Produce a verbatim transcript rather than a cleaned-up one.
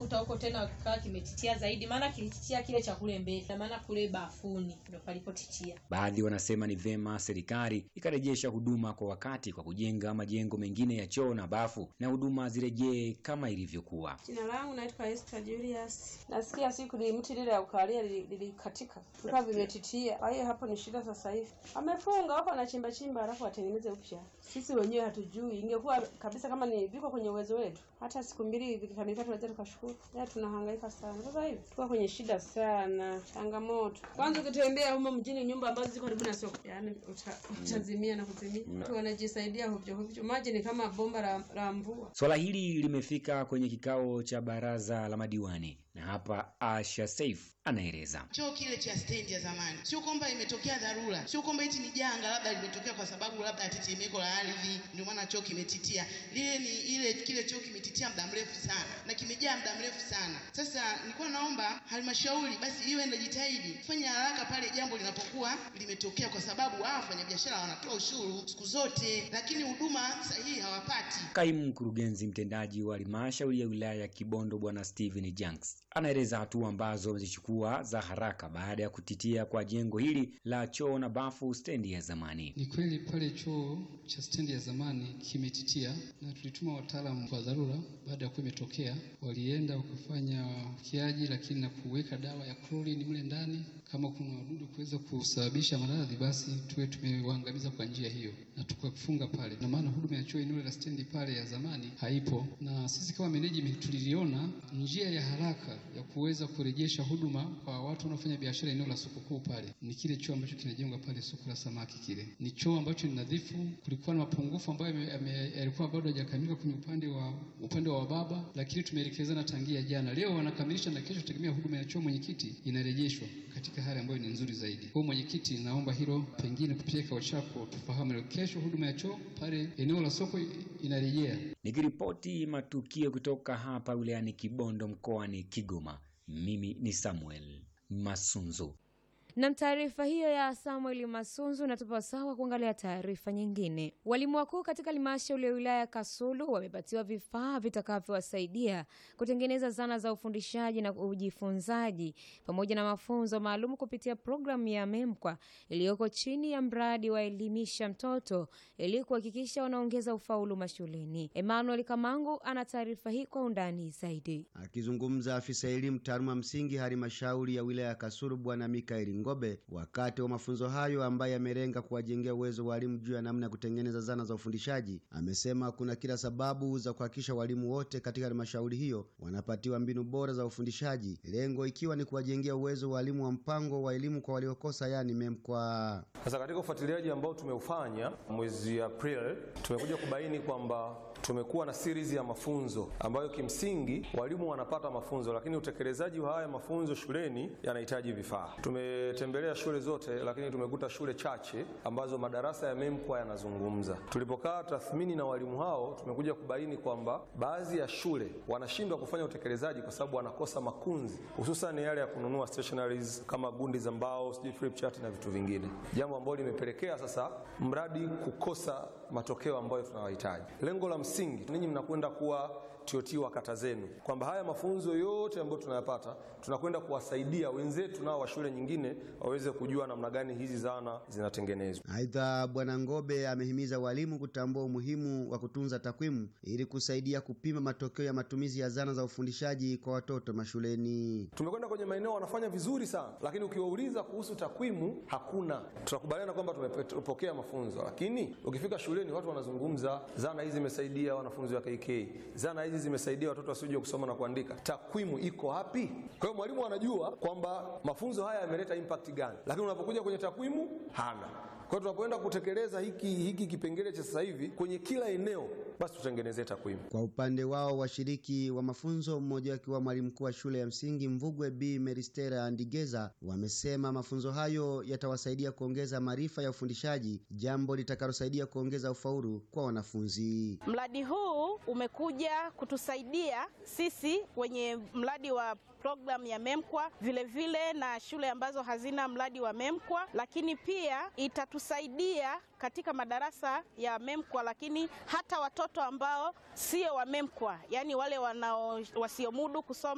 unakuta huko tena kikawa kimetitia zaidi, maana kilititia kile cha kule mbele, na maana kule bafuni ndio palipotitia. Baadhi wanasema ni vema serikali ikarejesha huduma kwa wakati kwa kujenga majengo mengine ya choo na bafu na huduma zirejee kama ilivyokuwa. Jina langu naitwa Esther Julius. Nasikia siku ni mti lile ya ukalia lilikatika. Vikawa vimetitia. Kwa hiyo hapo ni shida sasa hivi. Amefunga hapo na chimba chimba alafu atengeneze upya. Sisi wenyewe hatujui. Ingekuwa kabisa kama ni viko kwenye uwezo wetu, hata siku mbili vikikamilika tunaweza tukashukuru. Leo tunahangaika sana. Sasa hivi tuko kwenye shida sana, changamoto. Kwanza ukitembea huko mjini nyumba ambazo ziko karibu na soko, yani utazimia na kuzimia. Watu wanajisaidia hovyo hovyo. Maji ni kama bomba la, la mvua. Swala hili limefika kwenye kikao cha baraza la madiwani, na hapa Asha Saif anaeleza. Choo kile cha stendi ya zamani, sio kwamba imetokea dharura, sio kwamba eti ni janga labda limetokea kwa sababu labda tetemeko la ardhi ndio maana choo kimetitia. Lile ni ile kile choo kimetitia muda mrefu sana na kimejaa muda mrefu sana. Sasa nilikuwa naomba halmashauri basi iwe inajitahidi kufanya haraka pale jambo linapokuwa limetokea, kwa sababu hao wafanyabiashara wanatoa ushuru siku zote lakini huduma sahihi hawapati. Kaimu mkurugenzi mtendaji wa halmashauri ya wilaya ya Kibondo Bwana Steven Janks anaeleza hatua ambazo wamezichukua za haraka baada ya kutitia kwa jengo hili la choo na bafu stendi ya zamani. Ni kweli pale choo cha stendi ya zamani kimetitia, na tulituma wataalamu kwa dharura baada ya kumetokea. Walienda wakafanya kiaji lakini na kuweka dawa ya chlorine mle ndani, kama kuna wadudu kuweza kusababisha maradhi basi tuwe tumewaangamiza kwa njia hiyo, na tukafunga pale. Na maana huduma ya choo eneo la stendi pale ya zamani haipo, na sisi kama management tuliliona njia ya haraka ya kuweza kurejesha huduma kwa watu wanaofanya biashara eneo la soko kuu pale ni kile choo ambacho kinajengwa pale soko la samaki. Kile ni choo ambacho ni nadhifu. Kulikuwa na mapungufu ambayo yalikuwa bado hajakamilika kwenye upande wa upande wa baba, lakini tumeelekezana tangia jana. Leo wanakamilisha na kesho tegemea huduma ya choo mwenyekiti inarejeshwa katika hali ambayo ni nzuri zaidi. Kwa mwenyekiti, naomba hilo pengine kupitia kwa chako tufahamu kesho huduma ya choo pale eneo la soko inarejea. Nikiripoti matukio kutoka hapa wilayani Kibondo mkoani Kigoma, mimi ni Samuel Masunzu. Na taarifa hiyo ya Samuel Masunzu natupa sawa kuangalia taarifa nyingine. Walimu wakuu katika halmashauri ya wilaya Kasulu wamepatiwa vifaa vitakavyowasaidia kutengeneza zana za ufundishaji na ujifunzaji pamoja na mafunzo maalum kupitia programu ya MEMKWA iliyoko chini ya mradi wa elimisha mtoto ili kuhakikisha wanaongeza ufaulu mashuleni. Emmanuel Kamangu ana taarifa hii kwa undani zaidi. Akizungumza afisa elimu taaluma msingi halmashauri ya wilaya Kasulu Bwana Mikael Ngobe wakati wa mafunzo hayo ambaye amelenga kuwajengea uwezo walimu juu ya namna ya kutengeneza zana za ufundishaji, amesema kuna kila sababu za kuhakikisha walimu wote katika halmashauri hiyo wanapatiwa mbinu bora za ufundishaji, lengo ikiwa ni kuwajengea uwezo walimu wa mpango wa elimu kwa waliokosa, yani MEMKWA. Sasa katika ufuatiliaji ambao tumeufanya mwezi April, tumekuja kubaini kwamba tumekuwa na series ya mafunzo ambayo kimsingi walimu wanapata mafunzo, lakini utekelezaji wa haya mafunzo shuleni yanahitaji vifaa. Tumetembelea shule zote, lakini tumekuta shule chache ambazo madarasa ya MEMKWA yanazungumza. Tulipokaa tathmini na walimu hao, tumekuja kubaini kwamba baadhi ya shule wanashindwa kufanya utekelezaji kwa sababu wanakosa makunzi, hususan yale ya kununua stationaries kama gundi za mbao, flip chart na vitu vingine, jambo ambalo limepelekea sasa mradi kukosa matokeo ambayo tunawahitaji. Lengo la msingi, ninyi mnakwenda kuwa T O T wa kata zenu, kwamba haya mafunzo yote ambayo tunayapata tunakwenda kuwasaidia wenzetu nao wa shule nyingine waweze kujua namna gani hizi zana zinatengenezwa. Aidha, Bwana Ngobe amehimiza walimu kutambua umuhimu wa kutunza takwimu ili kusaidia kupima matokeo ya matumizi ya zana za ufundishaji kwa watoto mashuleni. Tumekwenda kwenye maeneo wanafanya vizuri sana, lakini ukiwauliza kuhusu takwimu hakuna. Tunakubaliana kwamba tumepokea mafunzo, lakini ukifika shuleni watu wanazungumza zana hizi zimesaidia wanafunzi wa K K, zana hizi zimesaidia watoto wasijue kusoma na kuandika. Takwimu iko wapi? Kwa hiyo mwalimu anajua kwamba mafunzo haya yameleta impact gani, lakini unapokuja kwenye takwimu hana. Kwa hiyo tunapoenda kutekeleza hiki hiki kipengele cha sasa hivi kwenye kila eneo, basi tutengeneze takwimu. Kwa upande wao washiriki wa mafunzo, mmoja akiwa mwalimu mkuu wa shule ya msingi Mvugwe B Meristera Andigeza, wamesema mafunzo hayo yatawasaidia kuongeza maarifa ya ufundishaji, jambo litakalosaidia kuongeza ufaulu kwa wanafunzi. Mradi huu umekuja kutusaidia sisi wenye mradi wa program ya MEMKWA, vile vile na shule ambazo hazina mradi wa MEMKWA, lakini pia itatusaidia katika madarasa ya MEMKWA, lakini hata watoto ambao sio wa MEMKWA, yani wale wanao wasiomudu kusoma